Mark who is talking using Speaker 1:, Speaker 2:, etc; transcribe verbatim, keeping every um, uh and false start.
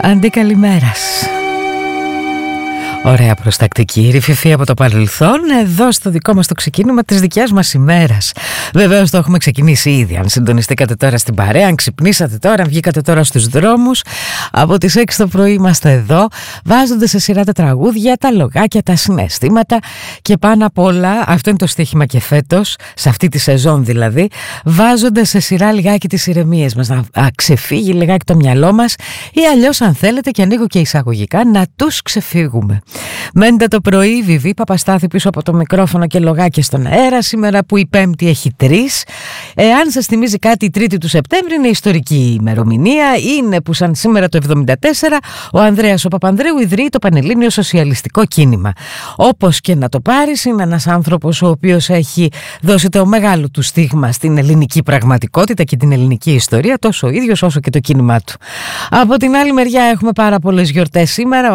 Speaker 1: Αντί καλημέρας. Ωραία προστακτική ρηφιφή από το παρελθόν εδώ στο δικό μας το ξεκίνημα της δικιάς μας ημέρας. Βεβαίως το έχουμε ξεκινήσει ήδη. Αν συντονιστήκατε τώρα στην παρέα, αν ξυπνήσατε τώρα, αν βγήκατε τώρα στους δρόμους, από τις έξι το πρωί είμαστε εδώ, βάζοντας σε σειρά τα τραγούδια, τα λογάκια, τα συναισθήματα και πάνω απ' όλα, αυτό είναι το στοίχημα και φέτος, σε αυτή τη σεζόν δηλαδή, βάζοντας σε σειρά λιγάκι τις ηρεμίες μας, να ξεφύγει λιγάκι το μυαλό μας ή αλλιώς αν θέλετε, και ανοίγω και εισαγωγικά, να τους ξεφύγουμε. Μένετε το πρωί, Βιβί Παπαστάθη πίσω από το μικρόφωνο και λογάκια στον αέρα. Σήμερα που η Πέμπτη έχει τρεις. Εάν σας θυμίζει κάτι, η Τρίτη του Σεπτέμβρη είναι ιστορική ημερομηνία. Είναι που σαν σήμερα το εβδομήντα τέσσερα ο Ανδρέας ο Παπανδρέου ιδρύει το Πανελλήνιο Σοσιαλιστικό Κίνημα. Όπως και να το πάρεις, είναι ένας άνθρωπος ο οποίος έχει δώσει το μεγάλο του στίγμα στην ελληνική πραγματικότητα και την ελληνική ιστορία, τόσο ο ίδιος όσο και το κίνημά του. Από την άλλη μεριά έχουμε πάρα πολλές γιορτές σήμερα.